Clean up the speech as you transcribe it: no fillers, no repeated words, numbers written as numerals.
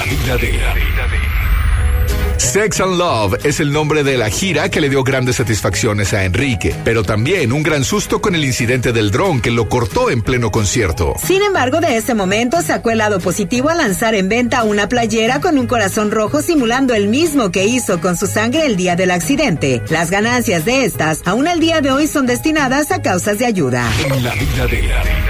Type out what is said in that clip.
la vida de... Sex and Love es el nombre de la gira que le dio grandes satisfacciones a Enrique, pero también un gran susto con el incidente del dron que lo cortó en pleno concierto. Sin embargo, de ese momento sacó el lado positivo al lanzar en venta una playera con un corazón rojo simulando el mismo que hizo con su sangre el día del accidente. Las ganancias de estas, aún al día de hoy, son destinadas a causas de ayuda. En la vida de...